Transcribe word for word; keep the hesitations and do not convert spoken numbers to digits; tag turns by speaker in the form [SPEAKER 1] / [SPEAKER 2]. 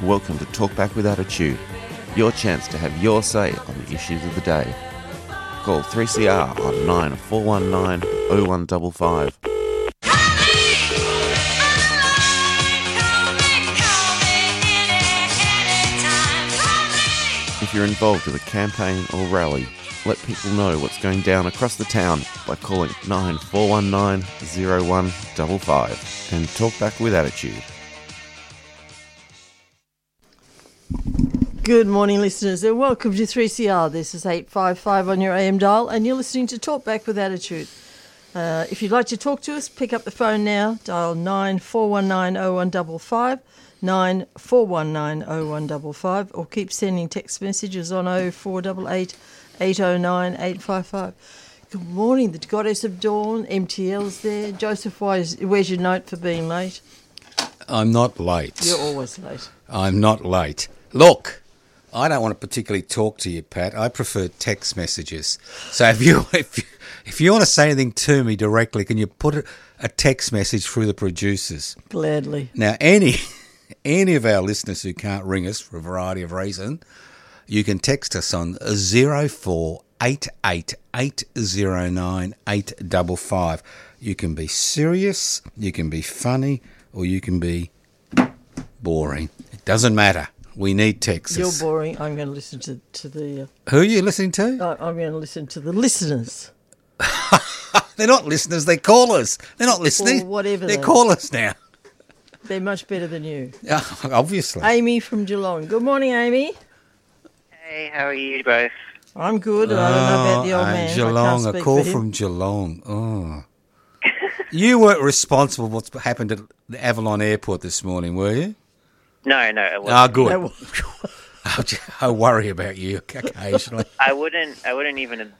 [SPEAKER 1] Welcome to Talk Back with Attitude, your chance to have your say on the issues of the day. Call three C R on nine four one nine oh one five five. If you're involved with a campaign or rally, let people know what's going down across the town by calling nine four one nine oh one five five and Talk Back with Attitude.
[SPEAKER 2] Good morning, listeners, and welcome to three C R. This is eight five five on your A M dial, and you're listening to Talk Back with Attitude. Uh, if you'd like to talk to us, pick up the phone now, dial nine four one nine oh one five five, nine four one nine oh one five five, or keep sending text messages on oh four eight eight, eight oh nine, eight five five. Good morning, the Goddess of Dawn, M T L's there. Joseph, where's, where's your note for being late?
[SPEAKER 3] I'm not late.
[SPEAKER 2] You're always late.
[SPEAKER 3] I'm not late. Look, I don't want to particularly talk to you, Pat. I prefer text messages. So if you if you, if you want to say anything to me directly, can you put a, a text message through the producers?
[SPEAKER 2] Gladly.
[SPEAKER 3] Now, any any of our listeners who can't ring us for a variety of reasons, you can text us on zero four eight eight eight oh nine eight five five. You can be serious, you can be funny, or you can be boring. It doesn't matter. We need texts.
[SPEAKER 2] You're boring. I'm going to listen to, to the... Uh,
[SPEAKER 3] Who are you listening to?
[SPEAKER 2] I, I'm going to listen to the listeners.
[SPEAKER 3] They're not listeners, they're callers. They're not listening.
[SPEAKER 2] Or whatever
[SPEAKER 3] They're
[SPEAKER 2] they
[SPEAKER 3] callers now.
[SPEAKER 2] They're much better than you.
[SPEAKER 3] Uh, obviously.
[SPEAKER 2] Amy from Geelong. Good morning, Amy.
[SPEAKER 4] Hey, how are you both?
[SPEAKER 2] I'm good, and I don't know about the old
[SPEAKER 3] Oh,
[SPEAKER 2] man.
[SPEAKER 3] Geelong,
[SPEAKER 2] I
[SPEAKER 3] a
[SPEAKER 2] can't
[SPEAKER 3] call
[SPEAKER 2] speak for him.
[SPEAKER 3] from Geelong. Oh. You weren't responsible for what's happened at the Avalon Airport this morning, were you?
[SPEAKER 4] No, no, it
[SPEAKER 3] Ah,
[SPEAKER 4] wasn't.
[SPEAKER 3] good.
[SPEAKER 2] No,
[SPEAKER 3] I'll, I worry about you occasionally.
[SPEAKER 4] I wouldn't. I wouldn't even